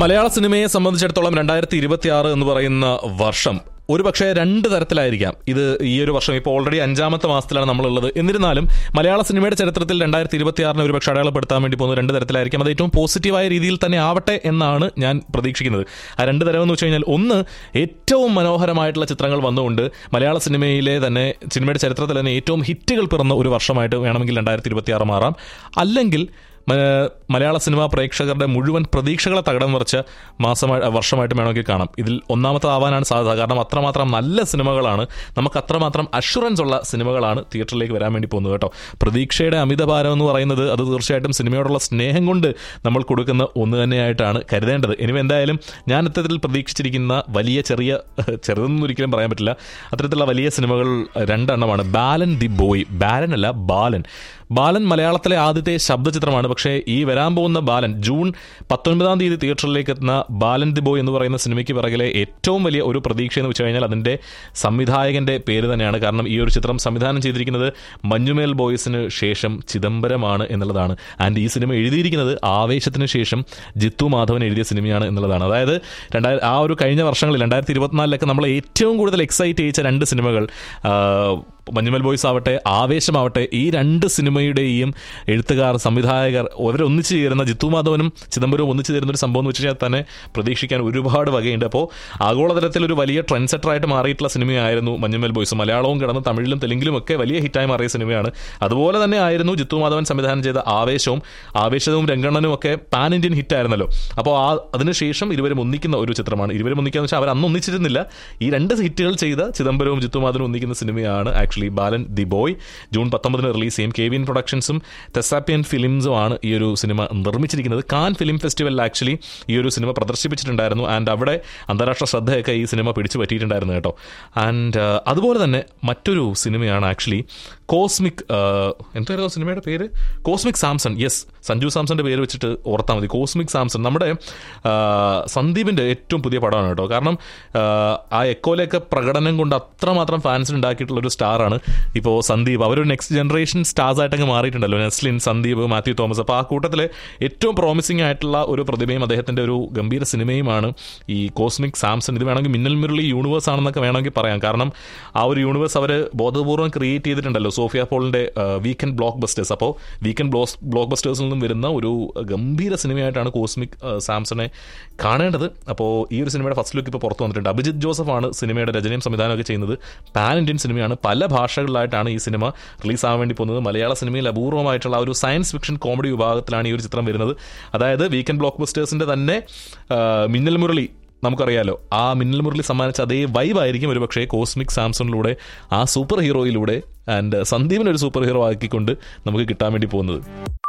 മലയാള സിനിമയെ സംബന്ധിച്ചിടത്തോളം 2026 എന്ന് പറയുന്ന വർഷം ഒരുപക്ഷെ രണ്ട് തരത്തിലായിരിക്കാം. ഇത് ഈ ഒരു വർഷം ഇപ്പോൾ ഓൾറെഡി 5ാമത്തെ മാസത്തിലാണ് നമ്മളുള്ളത്. എന്നിരുന്നാലും മലയാള സിനിമയുടെ ചരിത്രത്തിൽ 2026 ഒരുപക്ഷെ അടയാളപ്പെടുത്താൻ വേണ്ടി പോകുന്നത് രണ്ട് തരത്തിലായിരിക്കും. അത് ഏറ്റവും പോസിറ്റീവായ രീതിയിൽ തന്നെ ആവട്ടെ എന്നാണ് ഞാൻ പ്രതീക്ഷിക്കുന്നത്. ആ രണ്ട് തരം എന്ന് വെച്ച് കഴിഞ്ഞാൽ, ഒന്ന്, ഏറ്റവും മനോഹരമായിട്ടുള്ള ചിത്രങ്ങൾ വന്നുകൊണ്ട് മലയാള സിനിമയുടെ ചരിത്രത്തിൽ തന്നെ ഏറ്റവും ഹിറ്റുകൾ പിറന്ന ഒരു വർഷമായിട്ട് വേണമെങ്കിൽ 2026 മാറാം. അല്ലെങ്കിൽ മലയാള സിനിമാ പ്രേക്ഷകരുടെ മുഴുവൻ പ്രതീക്ഷകളെ തകിടം മറിച്ച വർഷമായിട്ട് വേണമെങ്കിൽ കാണാം. ഇതിൽ ഒന്നാമത്തതാവാനാണ് സാധ്യത. കാരണം അത്രമാത്രം നല്ല സിനിമകളാണ്, നമുക്ക് അത്രമാത്രം അഷുറൻസ് ഉള്ള സിനിമകളാണ് തിയേറ്ററിലേക്ക് വരാൻ വേണ്ടി പോകുന്നത് കേട്ടോ. പ്രതീക്ഷയുടെ അമിതഭാരം എന്ന് പറയുന്നത് അത് തീർച്ചയായിട്ടും സിനിമയോടുള്ള സ്നേഹം കൊണ്ട് നമ്മൾ കൊടുക്കുന്ന ഒന്ന് തന്നെയായിട്ടാണ് കരുതേണ്ടത്. ഇനി എന്തായാലും ഞാൻ ഇത്തരത്തിൽ പ്രതീക്ഷിച്ചിരിക്കുന്ന ചെറുതൊന്നും ഒരിക്കലും പറയാൻ പറ്റില്ല, അത്തരത്തിലുള്ള വലിയ സിനിമകൾ രണ്ടെണ്ണമാണ്. ബാലൻ ദി ബോയ്, ബാലൻ അല്ല ബാലൻ മലയാളത്തിലെ ആദ്യത്തെ ശബ്ദചിത്രമാണ്. പക്ഷേ ഈ വരാൻ പോകുന്ന ബാലൻ, ജൂൺ 19 തീയതി തിയേറ്ററിലേക്ക് എത്തുന്ന ബാലൻ ദി ബോയ് എന്ന് പറയുന്ന സിനിമയ്ക്ക് പിറകിലെ ഏറ്റവും വലിയ ഒരു പ്രതീക്ഷ എന്ന് വെച്ച് കഴിഞ്ഞാൽ അതിൻ്റെ സംവിധായകൻ്റെ പേര് തന്നെയാണ്. കാരണം ഈ ഒരു ചിത്രം സംവിധാനം ചെയ്തിരിക്കുന്നത് മഞ്ഞുമേൽ ബോയ്സിന് ശേഷം ചിദംബരമാണ് എന്നുള്ളതാണ്. ആൻഡ് ഈ സിനിമ എഴുതിയിരിക്കുന്നത് ആവേശത്തിന് ശേഷം ജിത്തു മാധവൻ എഴുതിയ സിനിമയാണ് എന്നുള്ളതാണ്. അതായത് ആ ഒരു കഴിഞ്ഞ വർഷങ്ങളിൽ 2024 നമ്മളെ ഏറ്റവും കൂടുതൽ എക്സൈറ്റ് ചെയ്യിച്ച രണ്ട് സിനിമകൾ, മഞ്ഞുമൽ ബോയ്സ് ആവട്ടെ ആവേശമാവട്ടെ, ഈ രണ്ട് സിനിമയുടെയും എഴുത്തുകാർ, സംവിധായകർ അവരൊന്നിച്ചു ചേരുന്ന, ജിത്തു മാധവനും ചിദംബരവും ഒന്നിച്ചു ചേരുന്ന ഒരു സംഭവം എന്ന് വെച്ചാൽ തന്നെ പ്രതീക്ഷിക്കാൻ ഒരുപാട് വകയുണ്ട്. അപ്പോൾ ആഗോളതലത്തിൽ ഒരു വലിയ ട്രെൻഡ് സെറ്ററായിട്ട് മാറിയിട്ടുള്ള സിനിമയായിരുന്നു മഞ്ഞുമൽ ബോയ്സ്. മലയാളവും കിടന്ന് തമിഴിലും തെലുങ്കിലും ഒക്കെ വലിയ ഹിറ്റായി മാറിയ സിനിമയാണ്. അതുപോലെ തന്നെ ആയിരുന്നു ജിത്തു മാധവൻ സംവിധാനം ചെയ്ത ആവേശവും രംഗണ്ണനും ഒക്കെ പാൻ ഇന്ത്യൻ ഹിറ്റായിരുന്നല്ലോ. അപ്പോൾ അതിനുശേഷം ഇരുവരും ഒന്നിക്കുന്ന ഒരു ചിത്രമാണ്. ഇരുവരും ഒന്നിക്കാന്ന് വെച്ചാൽ അവർ അന്ന് ഒന്നിച്ചിരുന്നില്ല. ഈ രണ്ട് ഹിറ്റുകൾ ചെയ്ത ചിദംബരവും ജിത്തു മാധവനും ഒന്നിക്കുന്ന സിനിമയാണ് ബാലൻ ദി ബോയ്. ജൂൺ 19 റിലീസ് ചെയ്യും. കെവിൻ പ്രൊഡക്ഷൻസും തെസാപ്പിയൻ ഫിലിംസും ആണ് ഈ ഒരു സിനിമ നിർമ്മിച്ചിരിക്കുന്നത്. കാൻ ഫിലിം ഫെസ്റ്റിവലിൽ ആക്ച്വലി ഈ ഒരു സിനിമ പ്രദർശിപ്പിച്ചിട്ടുണ്ടായിരുന്നു. ആൻഡ് അവിടെ അന്താരാഷ്ട്ര ശ്രദ്ധയൊക്കെ ഈ സിനിമ പിടിച്ചു പറ്റിയിട്ടുണ്ടായിരുന്നു കേട്ടോ. ആൻഡ് അതുപോലെ തന്നെ മറ്റൊരു സിനിമയാണ് ആക്ച്വലി കോസ്മിക്, എന്തായിരുന്നു സിനിമയുടെ പേര്? കോസ്മിക് സാംസൺ. യെസ്, സഞ്ജു സാംസന്റെ പേര് വെച്ചിട്ട് ഓർത്താൽ മതി. കോസ്മിക് സാംസൺ നമ്മുടെ സന്ദീപിന്റെ ഏറ്റവും പുതിയ പടമാണ് കേട്ടോ. കാരണം ആ എക്കോയിലൊക്കെ പ്രകടനം കൊണ്ട് അത്രമാത്രം ഫാൻസിന് ഉണ്ടാക്കിയിട്ടുള്ള ഒരു സ്റ്റാറാണ് ഇപ്പോൾ സന്ദീപ്. അവരൊരു next generation stars ആയിട്ടങ്ങ് മാറിയിട്ടുണ്ടല്ലോ. Neslin, Sandeep, Mathew Thomas. അപ്പോൾ ആ കൂട്ടത്തിൽ ഏറ്റവും പ്രോമിസിംഗ് ആയിട്ടുള്ള ഒരു പ്രതിഭയും അദ്ദേഹത്തിൻ്റെ ഒരു ഗംഭീര സിനിമയുമാണ് ഈ കോസ്മിക് സാംസൺ. ഇത് വേണമെങ്കിൽ മിന്നൽ മുരളി യൂണിവേഴ്സ് ആണെന്നൊക്കെ വേണമെങ്കിൽ പറയാം. കാരണം ആ ഒരു യൂണിവേഴ്സ് അവർ ബോധപൂർവ്വം ക്രിയേറ്റ് ചെയ്തിട്ടുണ്ടല്ലോ, സോഫിയ പോളിൻ്റെ വീക്കെൻഡ് ബ്ലോക്ക് ബസ്റ്റേഴ്സ്. അപ്പോൾ വീക്കെൻഡ് ബ്ലോക്ക് ബസ്റ്റേഴ്സിൽ നിന്നും വരുന്ന ഒരു ഗംഭീര സിനിമയായിട്ടാണ് കോസ്മിക് സാംസണെ കാണേണ്ടത്. അപ്പോൾ ഈ ഒരു സിനിമയുടെ ഫസ്റ്റ് ലുക്ക് ഇപ്പോൾ പുറത്തു വന്നിട്ടുണ്ട്. അഭിജിത്ത് ജോസഫാണ് സിനിമയുടെ രചനയും സംവിധാനമൊക്കെ ചെയ്യുന്നത്. പാൻ ഇന്ത്യൻ സിനിമയാണ്. പല ഭാഷകളിലായിട്ടാണ് ഈ സിനിമ റിലീസാകാൻ വേണ്ടി പോകുന്നത്. മലയാള സിനിമയിൽ അപൂർവമായിട്ടുള്ള ഒരു സയൻസ് ഫിക്ഷൻ കോമഡി വിഭാഗത്തിലാണ് ഈ ഒരു ചിത്രം വരുന്നത്. അതായത് വീക്കെൻഡ് ബ്ലോക്ക് ബസ്റ്റേഴ്സിൻ്റെ തന്നെ മിന്നൽ മുരളി നമുക്കറിയാലോ, ആ മിന്നൽ മുരളി സമ്മാനിച്ച അതേ വൈബായിരിക്കും ഒരു പക്ഷേ കോസ്മിക് സാംസണിലൂടെ, ആ സൂപ്പർ ഹീറോയിലൂടെ ആൻഡ് സന്ദീപിനൊരു സൂപ്പർ ഹീറോ ആക്കിക്കൊണ്ട് നമുക്ക് കിട്ടാൻ വേണ്ടി പോകുന്നത്.